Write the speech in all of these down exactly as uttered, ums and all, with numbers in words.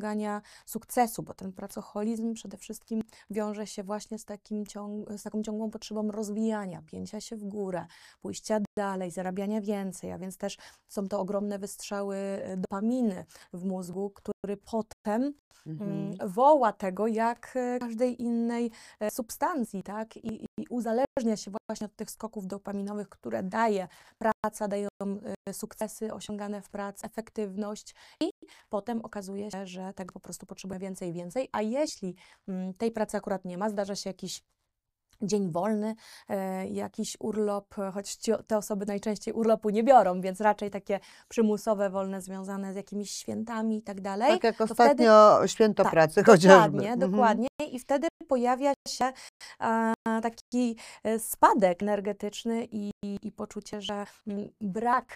osiągania sukcesu, bo ten pracoholizm przede wszystkim wiąże się właśnie z, takim ciąg, z taką ciągłą potrzebą rozwijania, pięcia się w górę, pójścia dalej, zarabiania więcej, a więc też są to ogromne wystrzały dopaminy w mózgu, który potem Mhm. woła tego jak każdej innej substancji, tak? I, i uzależnia się właśnie od tych skoków dopaminowych, które daje praca, dają sukcesy osiągane w pracy, efektywność i potem okazuje się, że tego po prostu potrzebuje więcej i więcej, a jeśli tej pracy akurat nie ma, zdarza się jakiś dzień wolny, e, jakiś urlop, choć ci, te osoby najczęściej urlopu nie biorą, więc raczej takie przymusowe, wolne związane z jakimiś świętami i tak dalej. Tak jak to ostatnio wtedy, święto tak, pracy chociażby. Dokładnie, Mhm. dokładnie. I wtedy pojawia się a, taki spadek energetyczny i, i poczucie, że m, brak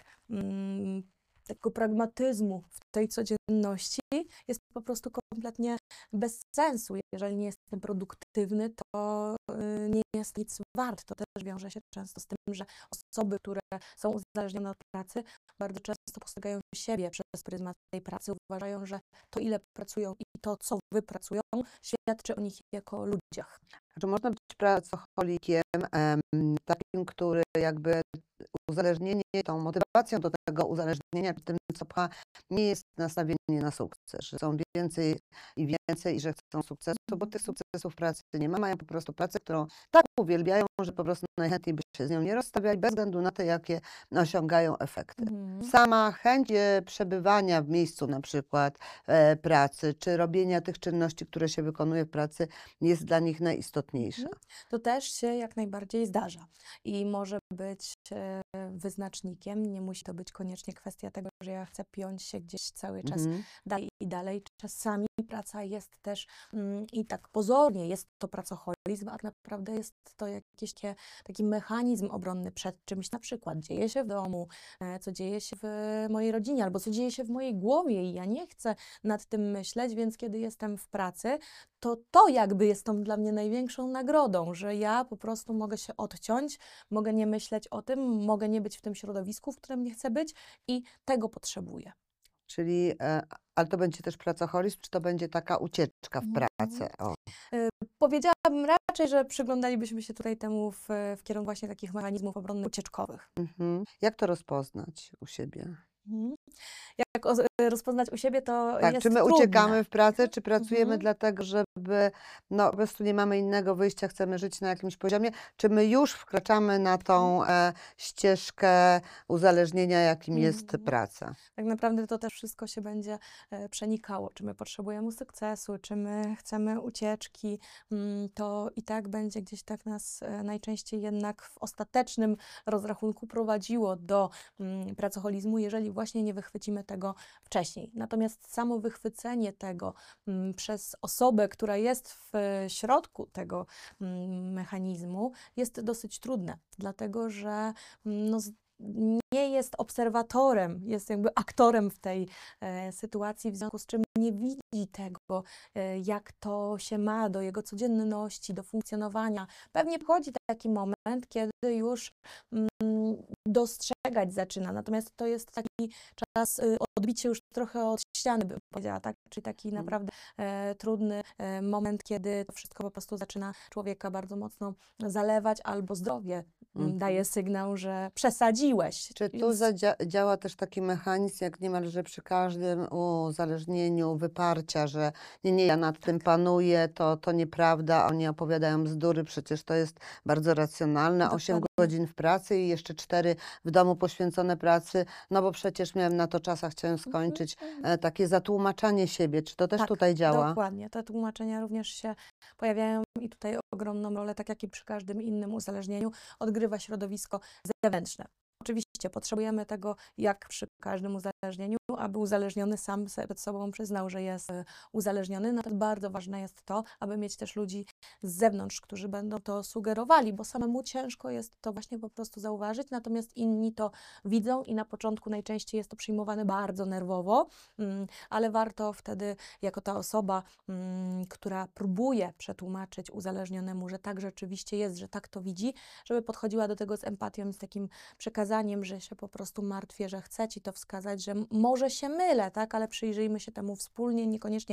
m, tego pragmatyzmu w tej codzienności jest po prostu kompletnie bez sensu. Jeżeli nie jestem produktywny, to y, nie jest nic wart. To też wiąże się często z tym, że osoby, które są uzależnione od pracy, bardzo często postrzegają siebie przez pryzmat tej pracy. Uważają, że to, ile pracują i to, co wypracują, świadczy o nich jako ludziach. Czy można być pracocholikiem, em, takim, który jakby uzależnienie, tą motywacją do tego uzależnienia, tym, co pcha, nie jest nastawienie na sukces, że są więcej i więcej i że chcą sukcesu, bo tych sukcesów w pracy nie ma, mają po prostu pracę, którą tak uwielbiają, że po prostu najchętniej by się z nią nie rozstawiali, bez względu na to, jakie osiągają efekty. Mhm. Sama chęć e, przebywania w miejscu na przykład e, pracy, czy robienia tych czynności, które się wykonuje w pracy, jest dla nich najistotniejsza. To też się jak najbardziej zdarza i może być e, wyznacznikiem. Nie musi to być koniecznie kwestia tego, że ja chcę piąć się gdzieś cały czas Mhm. dalej i dalej. Czasami praca jest też mm, i tak pozornie jest to pracoholizm, a tak naprawdę jest to jakiś takie, taki mechanizm obronny przed czymś, na przykład dzieje się w domu, e, co dzieje się w mojej rodzinie, albo co dzieje się w mojej głowie i ja nie chcę nad tym myśleć, więc kiedy jestem w pracy, to to jakby jest tą dla mnie największą nagrodą, że ja po prostu mogę się odciąć, mogę nie myśleć o tym, mogę nie być w tym środowisku, w którym nie chcę być i tego potrzebuję. Czyli, e, ale to będzie też pracoholizm, czy to będzie taka ucieczka w Mhm. pracę? O. Y, Powiedziałabym raczej, że przyglądalibyśmy się tutaj temu w, w kierunku właśnie takich mechanizmów obronnych ucieczkowych. Mhm. Jak to rozpoznać u siebie? Mhm. Jak o- rozpoznać u siebie, to Tak, jest czy my trudne. uciekamy w pracę, czy pracujemy Mhm. dlatego, żeby no, po prostu nie mamy innego wyjścia, chcemy żyć na jakimś poziomie, czy my już wkraczamy na tą e, ścieżkę uzależnienia, jakim jest Mhm. praca? Tak naprawdę to też wszystko się będzie e, przenikało. Czy my potrzebujemy sukcesu, czy my chcemy ucieczki, mm, to i tak będzie gdzieś tak nas e, najczęściej jednak w ostatecznym rozrachunku prowadziło do mm, pracoholizmu, jeżeli właśnie nie wychwycimy tego wcześniej. Natomiast samo wychwycenie tego mm, przez osobę, która jest w e, środku tego mm, mechanizmu, jest dosyć trudne, dlatego że mm, no, z- nie jest obserwatorem, jest jakby aktorem w tej e, sytuacji, w związku z czym nie widzi tego, e, jak to się ma do jego codzienności, do funkcjonowania. Pewnie przychodzi taki moment, kiedy już mm, dostrzegać zaczyna, natomiast to jest taki czas y, odbić się już trochę od ściany, bym powiedziała, tak? Czyli taki Mhm. naprawdę e, trudny e, moment, kiedy to wszystko po prostu zaczyna człowieka bardzo mocno zalewać, albo zdrowie Mhm. daje sygnał, że przesadziłeś. Czy tu Więc zadzia- działa też taki mechanizm, jak niemalże przy każdym uzależnieniu, wyparcia, że nie, nie, ja nad tym panuję, to, to nieprawda, oni opowiadają bzdury, przecież to jest bardzo racjonalne, osiem dokładnie. godzin w pracy i jeszcze cztery w domu poświęcone pracy, no bo przecież miałem na to czas, a chciałem skończyć. Mhm. E, takie zatłumaczanie siebie, czy to też Tak, tutaj działa? dokładnie. Te tłumaczenia również się pojawiają i tutaj ogromną rolę, tak jak i przy każdym innym uzależnieniu, odgrywa środowisko zewnętrzne. Oczywiście potrzebujemy tego, jak przy każdym uzależnieniu, aby uzależniony sam przed sobą przyznał, że jest e, uzależniony. Natomiast bardzo ważne jest to, aby mieć też ludzi z zewnątrz, którzy będą to sugerowali, bo samemu ciężko jest to właśnie po prostu zauważyć, natomiast inni to widzą i na początku najczęściej jest to przyjmowane bardzo nerwowo, mm, ale warto wtedy jako ta osoba, mm, która próbuje przetłumaczyć uzależnionemu, że tak rzeczywiście jest, że tak to widzi, żeby podchodziła do tego z empatią, z takim przekazaniem, że się po prostu martwię, że chcę ci to wskazać, że m- może się mylę, tak, ale przyjrzyjmy się temu wspólnie, niekoniecznie